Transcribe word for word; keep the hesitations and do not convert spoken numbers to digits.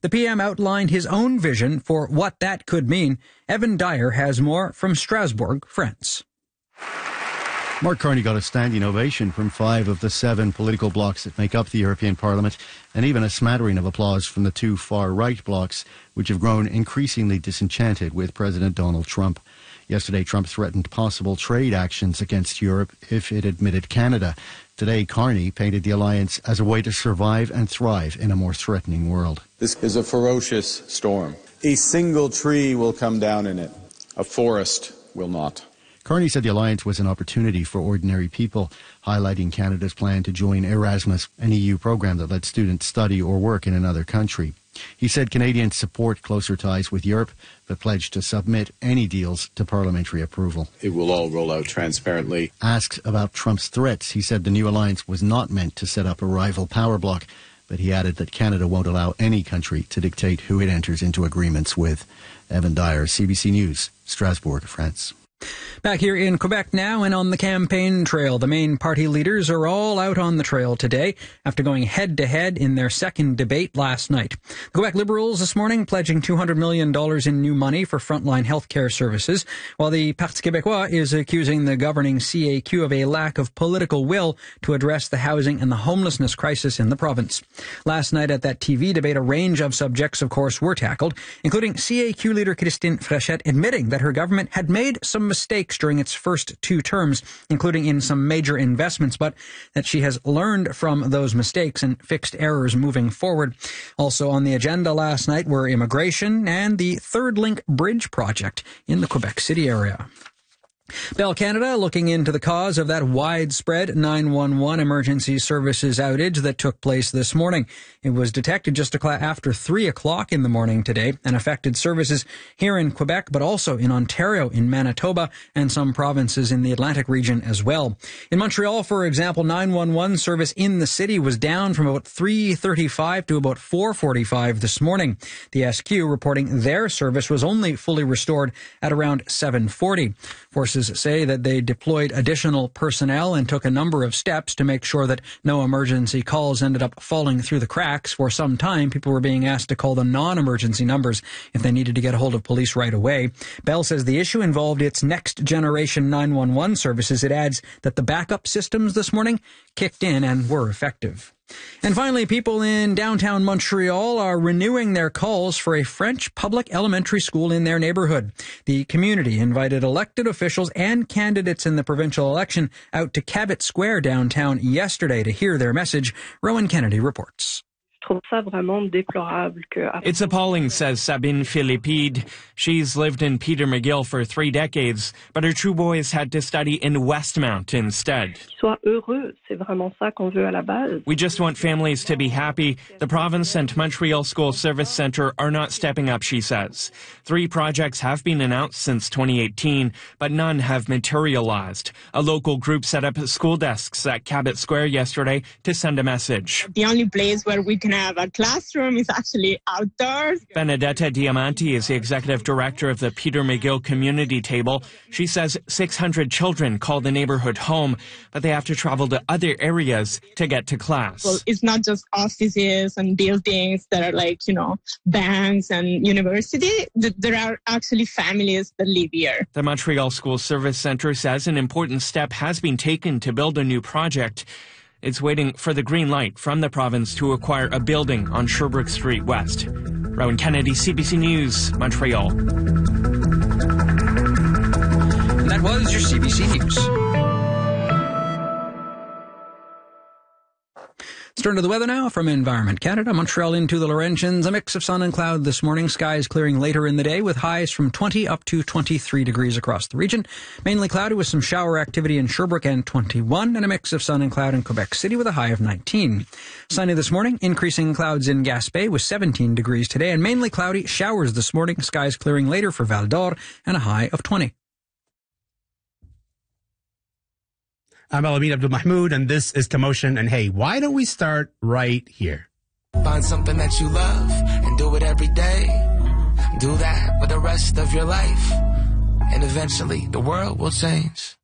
The P M outlined his own vision for what that could mean. Evan Dyer has more from Strasbourg, France. Mark Carney got a standing ovation from five of the seven political blocs that make up the European Parliament, and even a smattering of applause from the two far-right blocs, which have grown increasingly disenchanted with President Donald Trump. Yesterday, Trump threatened possible trade actions against Europe if it admitted Canada. Today, Carney painted the alliance as a way to survive and thrive in a more threatening world. This is a ferocious storm. A single tree will come down in it. A forest will not. Carney said the alliance was an opportunity for ordinary people, highlighting Canada's plan to join Erasmus, an E U program that lets students study or work in another country. He said Canadians support closer ties with Europe, but pledged to submit any deals to parliamentary approval. It will all roll out transparently. Asked about Trump's threats, he said the new alliance was not meant to set up a rival power bloc, but he added that Canada won't allow any country to dictate who it enters into agreements with. Evan Dyer, C B C News, Strasbourg, France. Back here in Quebec now, and on the campaign trail, the main party leaders are all out on the trail today after going head-to-head in their second debate last night. The Quebec Liberals this morning pledging two hundred million dollars in new money for frontline healthcare services, while the Parti Québécois is accusing the governing C A Q of a lack of political will to address the housing and the homelessness crisis in the province. Last night at that T V debate, a range of subjects, of course, were tackled, including C A Q leader Christine Fréchette admitting that her government had made some mistakes during its first two terms, including in some major investments, but that she has learned from those mistakes and fixed errors moving forward. Also on the agenda last night were immigration and the Third Link Bridge project in the Quebec City area. Bell Canada looking into the cause of that widespread nine one one emergency services outage that took place this morning. It was detected just after three o'clock in the morning today and affected services here in Quebec, but also in Ontario, in Manitoba, and some provinces in the Atlantic region as well. In Montreal, for example, nine one one service in the city was down from about three thirty-five to about four forty-five this morning. The S Q reporting their service was only fully restored at around seven forty. Forces say that they deployed additional personnel and took a number of steps to make sure that no emergency calls ended up falling through the cracks. For some time, people were being asked to call the non-emergency numbers if they needed to get a hold of police right away. Bell says the issue involved its next-generation nine one one services. It adds that the backup systems this morning kicked in and were effective. And finally, people in downtown Montreal are renewing their calls for a French public elementary school in their neighborhood. The community invited elected officials and candidates in the provincial election out to Cabot Square downtown yesterday to hear their message. Rowan Kennedy reports. It's appalling, says Sabine Philippide. She's lived in Peter McGill for three decades, but her two boys had to study in Westmount instead. We just want families to be happy. The province and Montreal School Service Centre are not stepping up, she says. Three projects have been announced since twenty eighteen, but none have materialized. A local group set up school desks at Cabot Square yesterday to send a message. The only place where we can have a classroom is actually outdoors. Benedetta Diamanti is the executive director of the Peter McGill Community Table. She says six hundred children call the neighborhood home, but they have to travel to other areas to get to class. Well, it's not just offices and buildings that are like, you know, banks and university. There are actually families that live here. The Montreal School Service Centre says an important step has been taken to build a new project. It's waiting for the green light from the province to acquire a building on Sherbrooke Street West. Rowan Kennedy, C B C News, Montreal. And that was your C B C News. Let's turn to the weather now from Environment Canada. Montreal into the Laurentians. A mix of sun and cloud this morning. Skies clearing later in the day with highs from twenty up to twenty-three degrees across the region. Mainly cloudy with some shower activity in Sherbrooke and twenty-one, and a mix of sun and cloud in Quebec City with a high of nineteen. Sunny this morning. Increasing clouds in Gaspé with seventeen degrees today, and mainly cloudy showers this morning. Skies clearing later for Val d'Or and a high of twenty. I'm Alameen Abdul Mahmoud, and this is Commotion. And hey, why don't we start right here? Find something that you love and do it every day. Do that for the rest of your life. And eventually, the world will change.